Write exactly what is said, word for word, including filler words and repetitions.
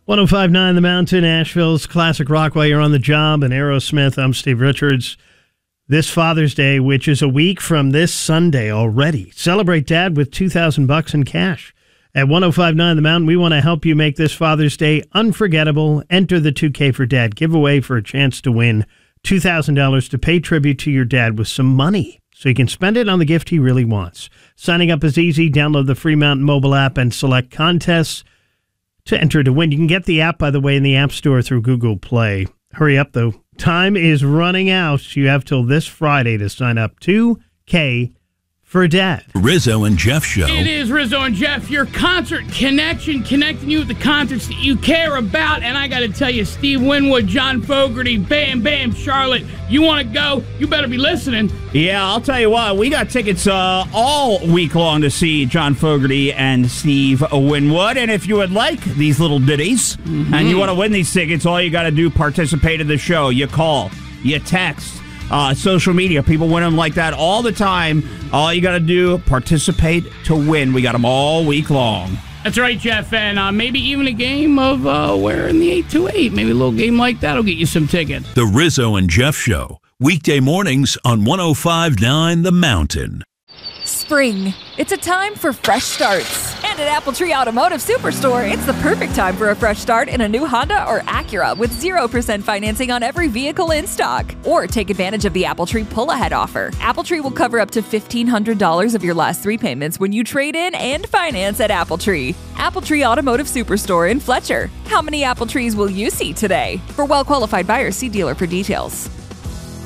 one oh five point nine The Mountain, Asheville's classic rock while you're on the job, and Aerosmith. I'm Steve Richards. This Father's Day, which is a week from this Sunday already, celebrate Dad with two thousand bucks in cash. At one oh five point nine The Mountain, we want to help you make this Father's Day unforgettable. Enter the two K for Dad giveaway for a chance to win two thousand dollars to pay tribute to your dad with some money, so he can spend it on the gift he really wants. Signing up is easy. Download the free Mountain mobile app and select contests to enter to win. You can get the app, by the way, in the App Store through Google Play. Hurry up, though. Time is running out. You have till this Friday to sign up. two K for Dad. Rizzo and Jeff Show. It is Rizzo and Jeff, your concert connection, connecting you with the concerts that you care about. And I got to tell you, Steve Winwood, John Fogerty, Bam Bam, Charlotte, you want to go? You better be listening. Yeah, I'll tell you what, we got tickets uh, all week long to see John Fogerty and Steve Winwood. And if you would like these little ditties mm-hmm. and you want to win these tickets, all you got to do, participate in the show. You call, you text. Uh, social media, people win them like that all the time. All you got to do, participate to win. We got them all week long. That's right, Jeff. And uh, maybe even a game of uh, Where in the eight two eight. Maybe a little game like that will get you some tickets. The Rizzo and Jeff Show. Weekday mornings on one oh five point nine The Mountain. Spring. It's a time for fresh starts. And at Apple Tree Automotive Superstore, it's the perfect time for a fresh start in a new Honda or Acura with zero percent financing on every vehicle in stock. Or take advantage of the Apple Tree pull-ahead offer. Apple Tree will cover up to fifteen hundred dollars of your last three payments when you trade in and finance at Apple Tree. Apple Tree Automotive Superstore in Fletcher. How many Apple Trees will you see today? For well-qualified buyers, see dealer for details.